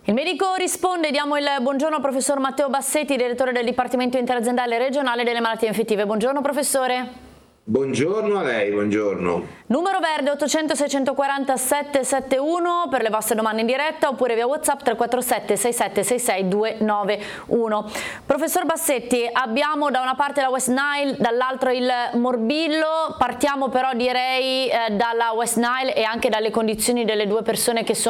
Il medico risponde, diamo il buongiorno al professor Matteo Bassetti, direttore del Dipartimento Interaziendale Regionale delle Malattie Infettive. Buongiorno professore. Buongiorno a lei, buongiorno. Numero verde 800 640 771 per le vostre domande in diretta oppure via WhatsApp 347 67 66 291. Professor Bassetti, abbiamo da una parte la West Nile, dall'altro il morbillo. Partiamo però direi dalla West Nile e anche dalle condizioni delle due persone che sono